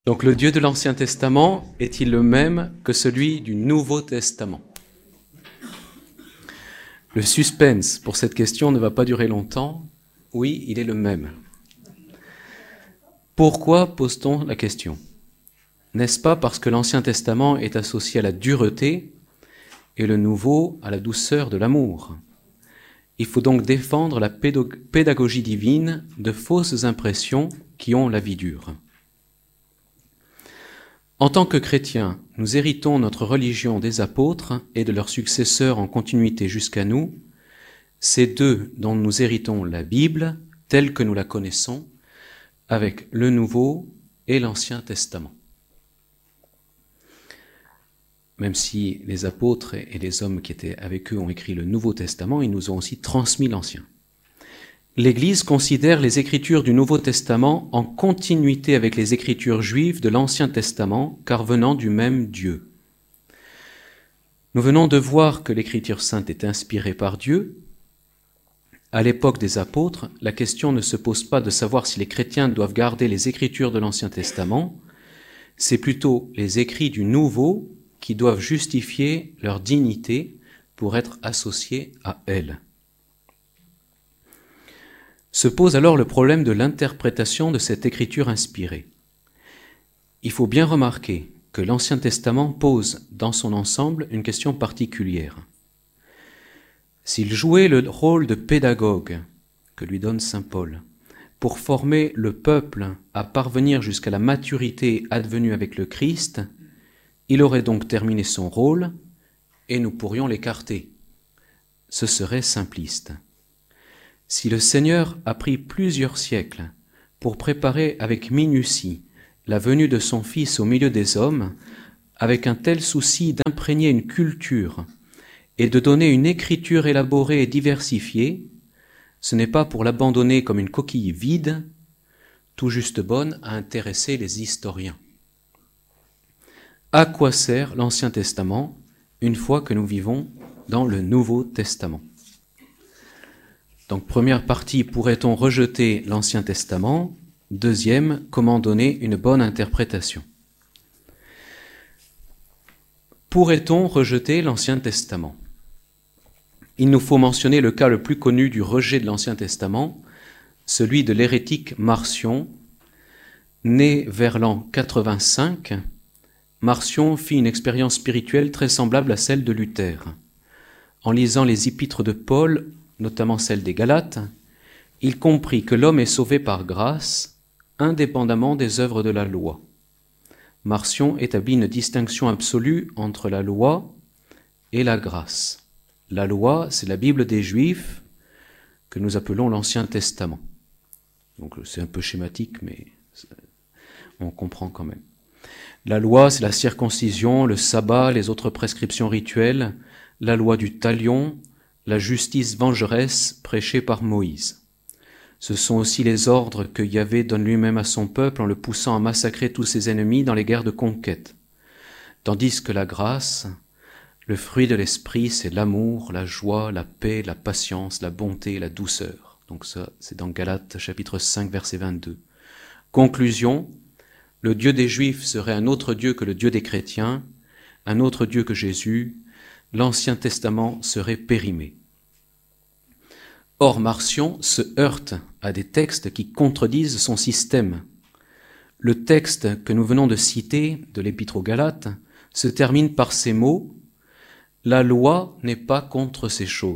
Donc le Dieu de l'Ancien Testament est-il le même que celui du Nouveau Testament? Le suspense pour cette question ne va pas durer longtemps. Oui, il est le même. Pourquoi pose-t-on la question? N'est-ce pas parce que l'Ancien Testament est associé à la dureté et le Nouveau à la douceur de l'amour? Il faut donc défendre la pédagogie divine de fausses impressions qui ont la vie dure. En tant que chrétiens, nous héritons notre religion des apôtres et de leurs successeurs en continuité jusqu'à nous. C'est d'eux dont nous héritons la Bible, telle que nous la connaissons, avec le Nouveau et l'Ancien Testament. Même si les apôtres et les hommes qui étaient avec eux ont écrit le Nouveau Testament, ils nous ont aussi transmis l'Ancien. L'Église considère les Écritures du Nouveau Testament en continuité avec les Écritures juives de l'Ancien Testament, car venant du même Dieu. Nous venons de voir que l'Écriture sainte est inspirée par Dieu. À l'époque des apôtres, la question ne se pose pas de savoir si les chrétiens doivent garder les Écritures de l'Ancien Testament, c'est plutôt les écrits du Nouveau qui doivent justifier leur dignité pour être associés à elles. Se pose alors le problème de l'interprétation de cette écriture inspirée. Il faut bien remarquer que l'Ancien Testament pose dans son ensemble une question particulière. S'il jouait le rôle de pédagogue que lui donne saint Paul pour former le peuple à parvenir jusqu'à la maturité advenue avec le Christ, il aurait donc terminé son rôle et nous pourrions l'écarter. Ce serait simpliste. Si le Seigneur a pris plusieurs siècles pour préparer avec minutie la venue de son Fils au milieu des hommes, avec un tel souci d'imprégner une culture et de donner une écriture élaborée et diversifiée, ce n'est pas pour l'abandonner comme une coquille vide, tout juste bonne à intéresser les historiens. À quoi sert l'Ancien Testament une fois que nous vivons dans le Nouveau Testament? Donc, première partie, pourrait-on rejeter l'Ancien Testament? Deuxième, comment donner une bonne interprétation? Pourrait-on rejeter l'Ancien Testament? Il nous faut mentionner le cas le plus connu du rejet de l'Ancien Testament, celui de l'hérétique Marcion. Né vers l'an 85, Marcion fit une expérience spirituelle très semblable à celle de Luther. En lisant les épîtres de Paul, notamment celle des Galates, il comprit que l'homme est sauvé par grâce, indépendamment des œuvres de la loi. Marcion établit une distinction absolue entre la loi et la grâce. La loi, c'est la Bible des Juifs, que nous appelons l'Ancien Testament. Donc c'est un peu schématique, mais on comprend quand même. La loi, c'est la circoncision, le sabbat, les autres prescriptions rituelles, la loi du talion, la justice vengeresse prêchée par Moïse. Ce sont aussi les ordres que Yahvé donne lui-même à son peuple en le poussant à massacrer tous ses ennemis dans les guerres de conquête. Tandis que la grâce, le fruit de l'esprit, c'est l'amour, la joie, la paix, la patience, la bonté, la douceur. Donc ça, c'est dans Galates chapitre 5, verset 22. Conclusion, le Dieu des Juifs serait un autre Dieu que le Dieu des chrétiens, un autre Dieu que Jésus. L'Ancien Testament serait périmé. Or, Marcion se heurte à des textes qui contredisent son système. Le texte que nous venons de citer de l'Épître aux Galates se termine par ces mots « La loi n'est pas contre ces choses ».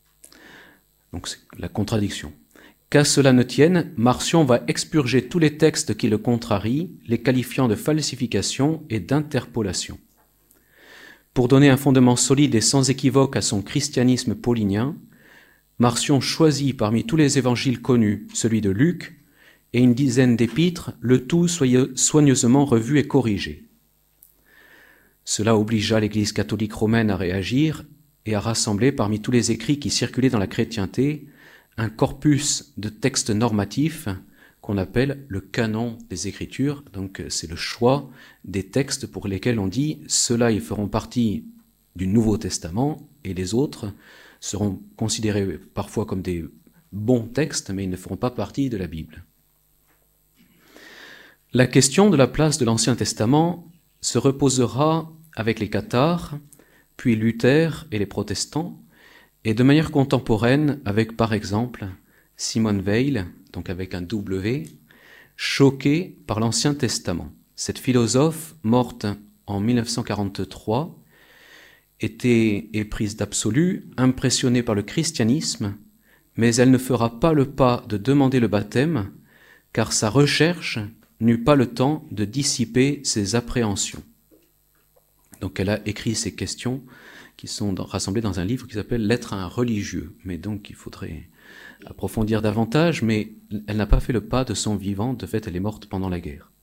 Donc c'est la contradiction. Qu'à cela ne tienne, Marcion va expurger tous les textes qui le contrarient, les qualifiant de falsification et d'interpolation. Pour donner un fondement solide et sans équivoque à son christianisme paulinien, Marcion choisit parmi tous les évangiles connus celui de Luc et une dizaine d'épîtres, le tout soigneusement revu et corrigé. Cela obligea l'Église catholique romaine à réagir et à rassembler parmi tous les écrits qui circulaient dans la chrétienté un corpus de textes normatifs qu'on appelle le canon des Écritures. Donc c'est le choix des textes pour lesquels on dit ceux-là ils feront partie du Nouveau Testament et les autres seront considérés parfois comme des bons textes mais ils ne feront pas partie de la Bible. La question de la place de l'Ancien Testament se reposera avec les cathares, puis Luther et les protestants, et de manière contemporaine avec, par exemple, Simone Weil, donc avec un W, choquée par l'Ancien Testament. Cette philosophe, morte en 1943, était éprise d'absolu, impressionnée par le christianisme, mais elle ne fera pas le pas de demander le baptême, car sa recherche n'eut pas le temps de dissiper ses appréhensions. Donc elle a écrit ces questions qui sont rassemblées dans un livre qui s'appelle « Lettres à un religieux ». Mais donc il faudrait approfondir davantage, mais elle n'a pas fait le pas de son vivant, de fait elle est morte pendant la guerre.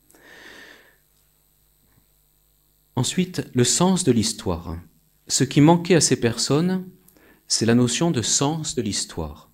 Ensuite, le sens de l'histoire. Ce qui manquait à ces personnes, c'est la notion de sens de l'histoire.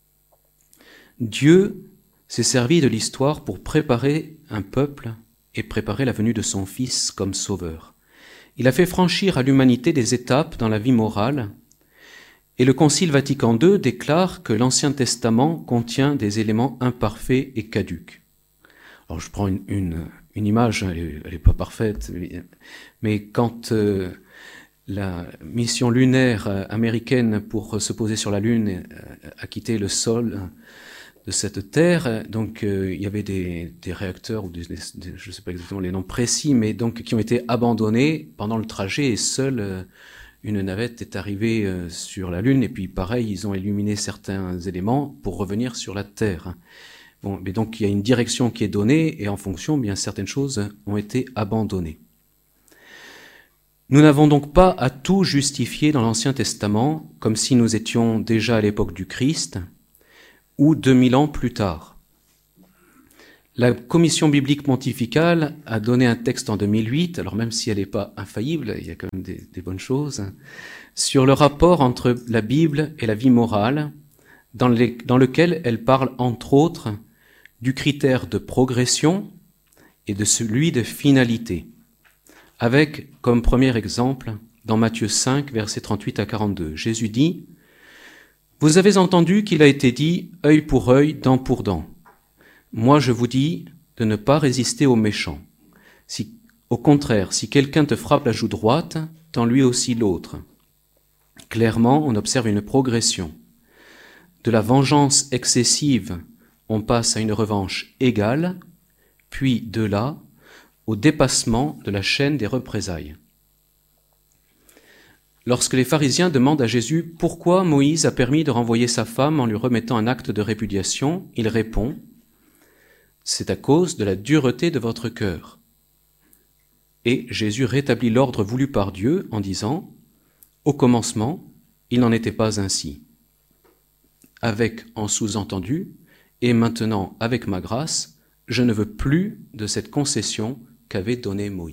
Dieu s'est servi de l'histoire pour préparer un peuple et préparer la venue de son Fils comme sauveur. Il a fait franchir à l'humanité des étapes dans la vie morale, et le Concile Vatican II déclare que l'Ancien Testament contient des éléments imparfaits et caducs. Alors je prends une image, elle est pas parfaite, mais quand la mission lunaire américaine pour se poser sur la Lune a quitté le sol de cette Terre, donc il y avait des réacteurs, ou je ne sais pas exactement les noms précis, mais donc qui ont été abandonnés pendant le trajet, et seule une navette est arrivée sur la Lune, et puis pareil, ils ont illuminé certains éléments pour revenir sur la Terre. Bon, mais donc il y a une direction qui est donnée, et en fonction, bien certaines choses ont été abandonnées. Nous n'avons donc pas à tout justifier dans l'Ancien Testament, comme si nous étions déjà à l'époque du Christ, ou 2000 ans plus tard. La Commission biblique pontificale a donné un texte en 2008, alors même si elle n'est pas infaillible, il y a quand même des bonnes choses, sur le rapport entre la Bible et la vie morale, dans lequel elle parle entre autres du critère de progression et de celui de finalité, avec comme premier exemple, dans Matthieu 5, versets 38 à 42, Jésus dit « Vous avez entendu qu'il a été dit « œil pour œil, dent pour dent ». Moi, je vous dis de ne pas résister aux méchants. Au contraire, si quelqu'un te frappe la joue droite, tends lui aussi l'autre. Clairement, on observe une progression. De la vengeance excessive, on passe à une revanche égale, puis de là, au dépassement de la chaîne des représailles. Lorsque les pharisiens demandent à Jésus pourquoi Moïse a permis de renvoyer sa femme en lui remettant un acte de répudiation, il répond « C'est à cause de la dureté de votre cœur ». Et Jésus rétablit l'ordre voulu par Dieu en disant « Au commencement, il n'en était pas ainsi ». Avec en sous-entendu « Et maintenant, avec ma grâce, je ne veux plus de cette concession qu'avait donnée Moïse ».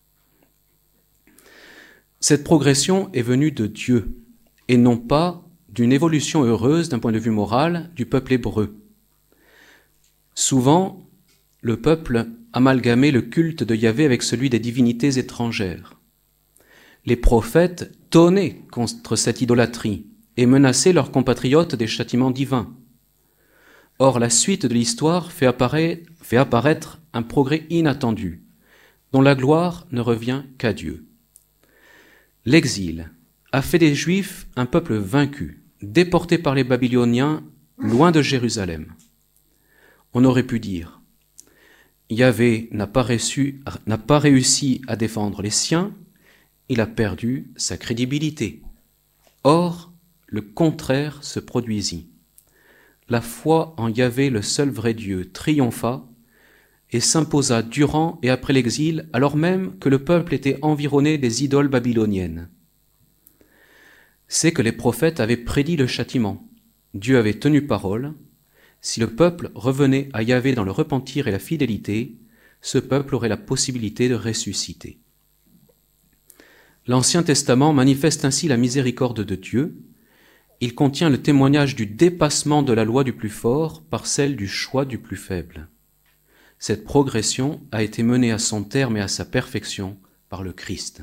Cette progression est venue de Dieu et non pas d'une évolution heureuse d'un point de vue moral du peuple hébreu. Souvent, le peuple amalgamait le culte de Yahvé avec celui des divinités étrangères. Les prophètes tonnaient contre cette idolâtrie et menaçaient leurs compatriotes des châtiments divins. Or, la suite de l'histoire fait apparaître un progrès inattendu, dont la gloire ne revient qu'à Dieu. L'exil a fait des Juifs un peuple vaincu, déporté par les Babyloniens loin de Jérusalem. On aurait pu dire « Yahvé n'a pas réussi à défendre les siens, il a perdu sa crédibilité. » Or, le contraire se produisit. La foi en Yahvé, le seul vrai Dieu, triompha et s'imposa durant et après l'exil, alors même que le peuple était environné des idoles babyloniennes. C'est que les prophètes avaient prédit le châtiment. Dieu avait tenu parole. Si le peuple revenait à Yahvé dans le repentir et la fidélité, ce peuple aurait la possibilité de ressusciter. L'Ancien Testament manifeste ainsi la miséricorde de Dieu. Il contient le témoignage du dépassement de la loi du plus fort par celle du choix du plus faible. Cette progression a été menée à son terme et à sa perfection par le Christ.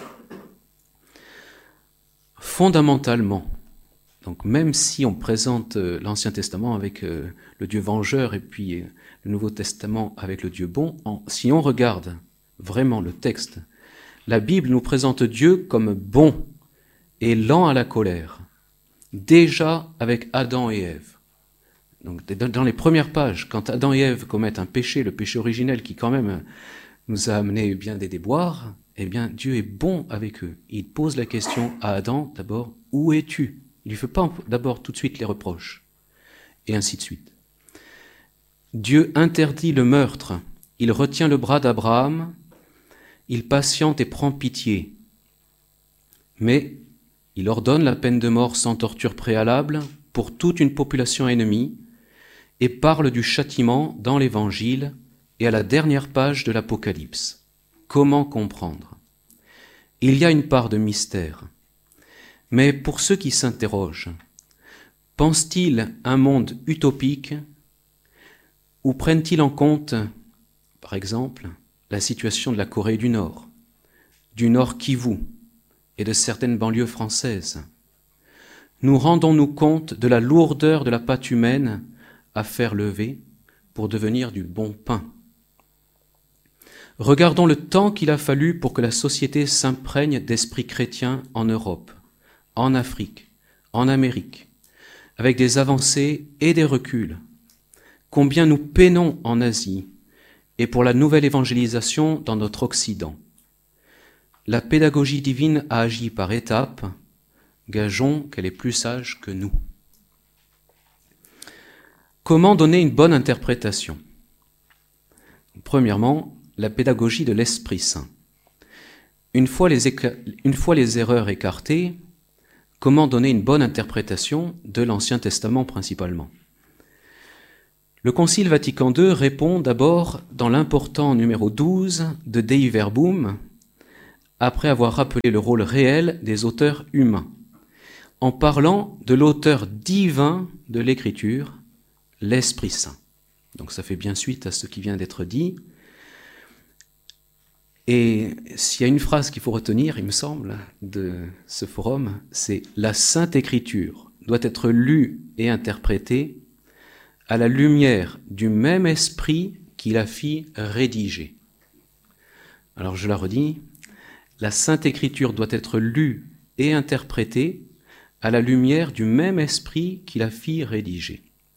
Fondamentalement, donc même si on présente l'Ancien Testament avec le Dieu vengeur et puis le Nouveau Testament avec le Dieu bon, si on regarde vraiment le texte, la Bible nous présente Dieu comme bon et lent à la colère, déjà avec Adam et Ève. Donc dans les premières pages, quand Adam et Ève commettent un péché, le péché originel qui quand même nous a amené bien des déboires, eh bien Dieu est bon avec eux. Il pose la question à Adam d'abord, où es-tu? Il ne lui fait pas d'abord tout de suite les reproches, et ainsi de suite. Dieu interdit le meurtre, il retient le bras d'Abraham, il patiente et prend pitié, mais il ordonne la peine de mort sans torture préalable pour toute une population ennemie et parle du châtiment dans l'Évangile et à la dernière page de l'Apocalypse. Comment comprendre? Il y a une part de mystère, mais pour ceux qui s'interrogent, pensent-ils un monde utopique ou prennent-ils en compte, par exemple, la situation de la Corée du Nord Kivu et de certaines banlieues françaises? Nous rendons-nous compte de la lourdeur de la pâte humaine à faire lever pour devenir du bon pain? Regardons le temps qu'il a fallu pour que la société s'imprègne d'esprit chrétien en Europe, en Afrique, en Amérique, avec des avancées et des reculs. Combien nous peinons en Asie et pour la nouvelle évangélisation dans notre Occident. La pédagogie divine a agi par étapes, gageons qu'elle est plus sage que nous. Comment donner une bonne interprétation? Premièrement, la pédagogie de l'Esprit Saint. Une fois les erreurs écartées, comment donner une bonne interprétation de l'Ancien Testament principalement? Le Concile Vatican II répond d'abord dans l'important numéro 12 de Dei Verbum, après avoir rappelé le rôle réel des auteurs humains, en parlant de l'auteur divin de l'Écriture, l'Esprit Saint. Donc ça fait bien suite à ce qui vient d'être dit. Et s'il y a une phrase qu'il faut retenir, il me semble, de ce forum, c'est « La Sainte Écriture doit être lue et interprétée à la lumière du même esprit qui la fit rédiger. » Alors je la redis, la Sainte Écriture doit être lue et interprétée à la lumière du même esprit qui la fit rédiger.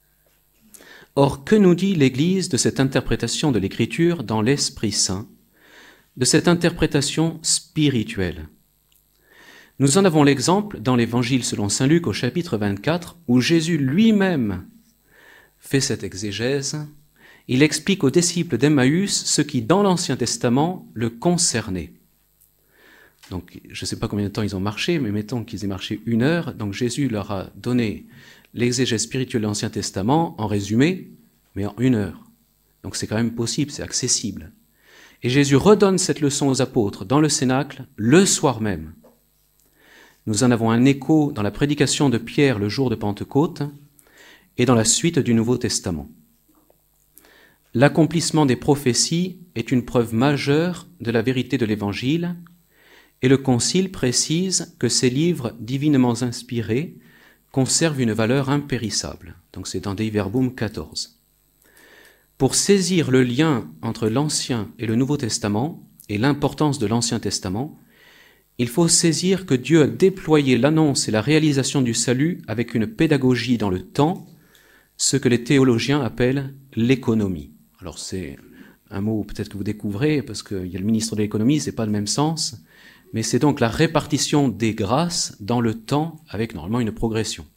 Or, que nous dit l'Église de cette interprétation de l'Écriture dans l'Esprit Saint, de cette interprétation spirituelle? Nous en avons l'exemple dans l'Évangile selon saint Luc au chapitre 24, où Jésus lui-même fait cette exégèse. Il explique aux disciples d'Emmaüs ce qui, dans l'Ancien Testament, le concernait. Donc, je ne sais pas combien de temps ils ont marché, mais mettons qu'ils aient marché 1 heure. Donc, Jésus leur a donné l'exégèse spirituelle de l'Ancien Testament, en résumé, mais en 1 heure. Donc, c'est quand même possible, c'est accessible. Et Jésus redonne cette leçon aux apôtres dans le Cénacle le soir même. Nous en avons un écho dans la prédication de Pierre le jour de Pentecôte et dans la suite du Nouveau Testament. L'accomplissement des prophéties est une preuve majeure de la vérité de l'Évangile, et le Concile précise que ces livres divinement inspirés conservent une valeur impérissable. Donc c'est dans Dei Verbum 14. Pour saisir le lien entre l'Ancien et le Nouveau Testament et l'importance de l'Ancien Testament, il faut saisir que Dieu a déployé l'annonce et la réalisation du salut avec une pédagogie dans le temps, ce que les théologiens appellent l'économie. Alors c'est un mot peut-être que vous découvrez, parce qu'il y a le ministre de l'économie, c'est pas le même sens, mais c'est donc la répartition des grâces dans le temps avec normalement une progression.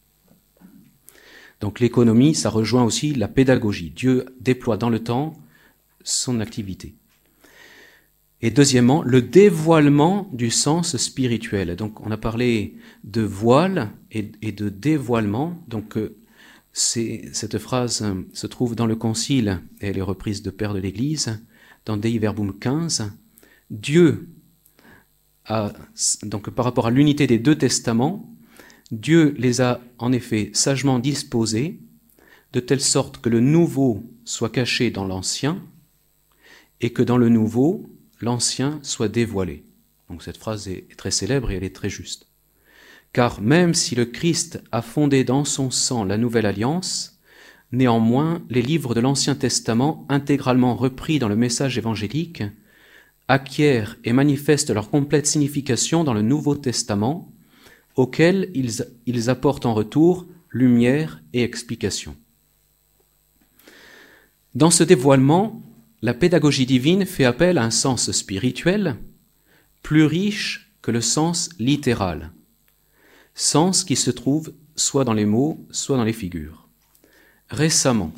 Donc l'économie, ça rejoint aussi la pédagogie. Dieu déploie dans le temps son activité. Et deuxièmement, le dévoilement du sens spirituel. Donc on a parlé de voile et de dévoilement. Donc cette phrase se trouve dans le Concile, et elle est reprise de Père de l'Église, dans Dei Verbum 15. Dieu donc par rapport à l'unité des 2 testaments, Dieu les a en effet sagement disposés, de telle sorte que le nouveau soit caché dans l'ancien, et que dans le nouveau, l'ancien soit dévoilé. Donc cette phrase est très célèbre et elle est très juste. Car même si le Christ a fondé dans son sang la nouvelle alliance, Néanmoins, les livres de l'Ancien Testament, intégralement repris dans le message évangélique, acquièrent et manifestent leur complète signification dans le Nouveau Testament, auquel ils apportent en retour lumière et explication. Dans ce dévoilement, la pédagogie divine fait appel à un sens spirituel plus riche que le sens littéral, sens qui se trouve soit dans les mots, soit dans les figures. Récemment,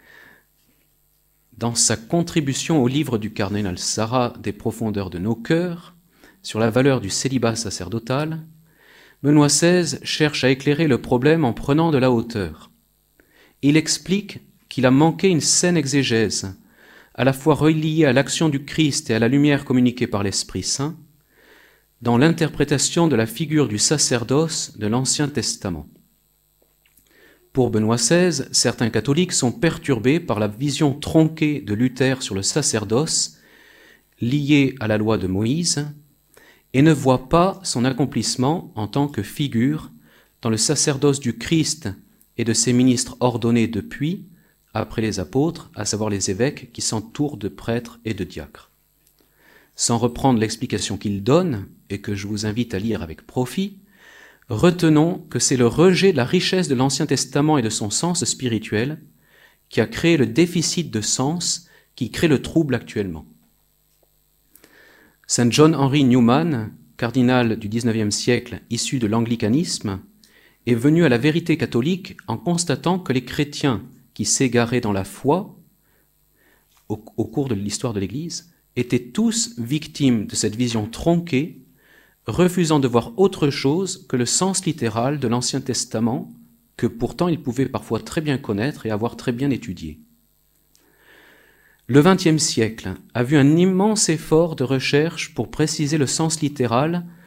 dans sa contribution au livre du cardinal Sarah des profondeurs de nos cœurs sur la valeur du célibat sacerdotal, Benoît XVI cherche à éclairer le problème en prenant de la hauteur. Il explique qu'il a manqué une saine exégèse, à la fois reliée à l'action du Christ et à la lumière communiquée par l'Esprit Saint, dans l'interprétation de la figure du sacerdoce de l'Ancien Testament. Pour Benoît XVI, certains catholiques sont perturbés par la vision tronquée de Luther sur le sacerdoce, lié à la loi de Moïse, et ne voient pas son accomplissement en tant que figure dans le sacerdoce du Christ et de ses ministres ordonnés depuis, après les apôtres, à savoir les évêques qui s'entourent de prêtres et de diacres. Sans reprendre l'explication qu'il donne, et que je vous invite à lire avec profit, retenons que c'est le rejet de la richesse de l'Ancien Testament et de son sens spirituel qui a créé le déficit de sens qui crée le trouble actuellement. Saint John Henry Newman, cardinal du XIXe siècle issu de l'anglicanisme, est venu à la vérité catholique en constatant que les chrétiens qui s'égaraient dans la foi au cours de l'histoire de l'Église étaient tous victimes de cette vision tronquée, refusant de voir autre chose que le sens littéral de l'Ancien Testament, que pourtant ils pouvaient parfois très bien connaître et avoir très bien étudié. Le XXe siècle a vu un immense effort de recherche pour préciser le sens littéral